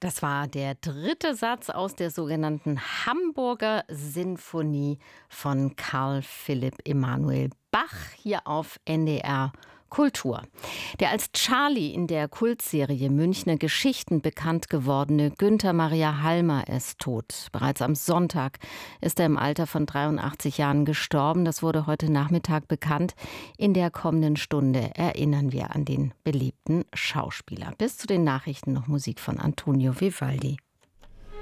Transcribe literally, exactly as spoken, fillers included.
Das war der dritte Satz aus der sogenannten Hamburger Sinfonie von Carl Philipp Emanuel Bach hier auf N D R Kultur. Der als Charlie in der Kultserie Münchner Geschichten bekannt gewordene Günther Maria Halmer ist tot. Bereits am Sonntag ist er im Alter von dreiundachtzig Jahren gestorben. Das wurde heute Nachmittag bekannt. In der kommenden Stunde erinnern wir an den beliebten Schauspieler. Bis zu den Nachrichten noch Musik von Antonio Vivaldi.